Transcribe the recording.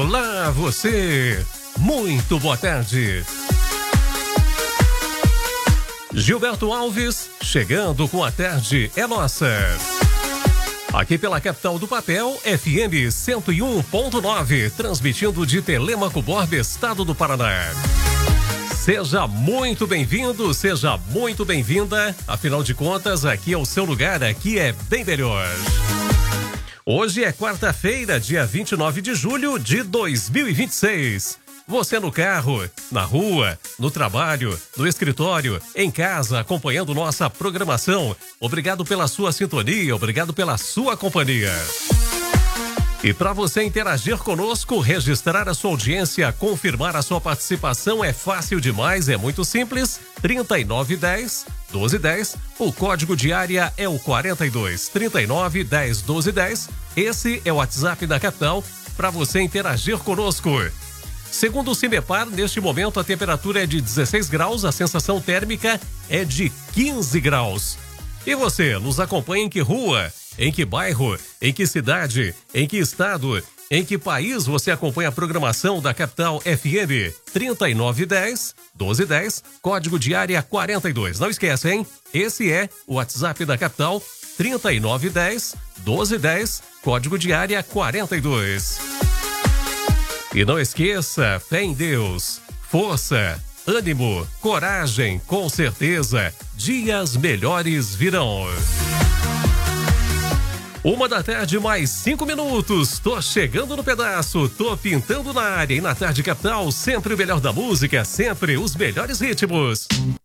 Olá, você! Muito boa tarde! Gilberto Alves, chegando com A Tarde é Nossa. Aqui pela capital do papel, FM 101.9, transmitindo de Telêmaco Borba, estado do Paraná. Seja muito bem-vindo, seja muito bem-vinda. Afinal de contas, aqui é o seu lugar, aqui é bem melhor. Hoje é quarta-feira, dia 29 de julho de 2026. Você no carro, na rua, no trabalho, no escritório, em casa, acompanhando nossa programação. Obrigado pela sua sintonia, obrigado pela sua companhia. E para você interagir conosco, registrar a sua audiência, confirmar a sua participação é fácil demais, é muito simples. 3910-1210, o código de área é o 42. 3910-1210, esse é o WhatsApp da capital para você interagir conosco. Segundo o CIMEPAR, neste momento a temperatura é de 16 graus, a sensação térmica é de 15 graus. E você nos acompanha em que rua? Em que bairro? Em que cidade? Em que estado? Em que país você acompanha a programação da Capital FM? 3910-1210, código de área 42. Não esquece, hein? Esse é o WhatsApp da Capital, 3910-1210, código de área 42. E não esqueça, fé em Deus, força, ânimo, coragem, com certeza, dias melhores virão. 1h mais 5 minutos, tô chegando no pedaço, tô pintando na área e na Tarde Capital, sempre o melhor da música, sempre os melhores ritmos.